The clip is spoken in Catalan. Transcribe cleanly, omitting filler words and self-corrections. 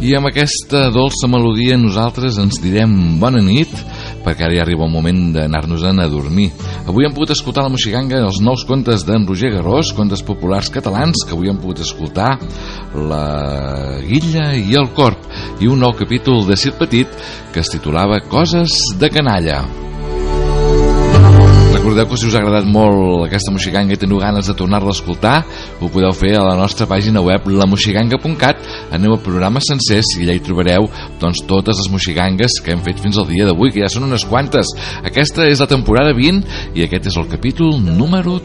I amb aquesta dolça melodia nosaltres ens direm bona nit, perquè ara ja arriba el moment d'anar-nos-en a dormir. Avui hem pogut escoltar la Moixiganga, els nous contes d'en Roger Garrós, contes populars catalans, que avui hem pogut escoltar La Guilla i el Corb, i un nou capítol de Cir Petit que es titulava Coses de canalla. Recordeu que si us ha agradat molt aquesta Moixiganga i teniu ganes de tornar-la a escoltar, ho podeu fer a la nostra pàgina web lamoixiganga.cat. Aneu a programes sencers i allà hi trobareu totes les moixigangues que hem fet fins al dia d'avui, que ja són unes quantes. Aquesta és la temporada 20 i aquest és el capítol número